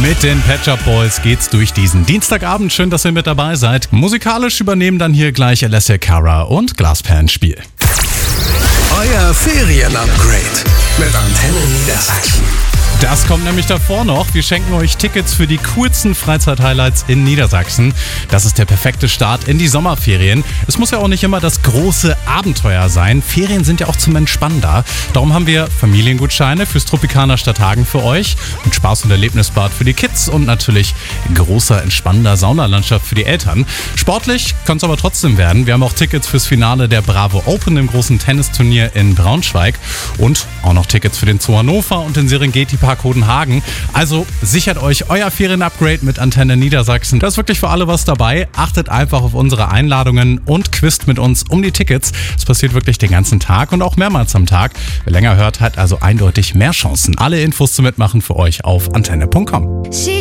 Mit den Pet Shop Boys geht's durch diesen Dienstagabend. Schön, dass ihr mit dabei seid. Musikalisch übernehmen dann hier gleich Alessia Cara und Glasperlenspiel. Euer Ferien-Upgrade mit Antenne Niedersachsen. Das kommt nämlich davor noch. Wir schenken euch Tickets für die coolsten Freizeithighlights in Niedersachsen. Das ist der perfekte Start in die Sommerferien. Es muss ja auch nicht immer das große Abenteuer sein. Ferien sind ja auch zum Entspannen da. Darum haben wir Familiengutscheine fürs Tropicana Stadthagen für euch. Mit Spaß- und Erlebnisbad für die Kids und natürlich großer, entspannender Saunalandschaft für die Eltern. Sportlich kann es aber trotzdem werden. Wir haben auch Tickets fürs Finale der Bravo Open, dem großen Tennisturnier in Braunschweig. Und auch noch Tickets für den Zoo Hannover und den Serengeti Park Hodenhagen. Also sichert euch euer Ferien-Upgrade mit Antenne Niedersachsen. Da ist wirklich für alle was dabei. Achtet einfach auf unsere Einladungen und quizt mit uns um die Tickets. Es passiert wirklich den ganzen Tag und auch mehrmals am Tag. Wer länger hört, hat also eindeutig mehr Chancen. Alle Infos zum Mitmachen für euch auf antenne.com.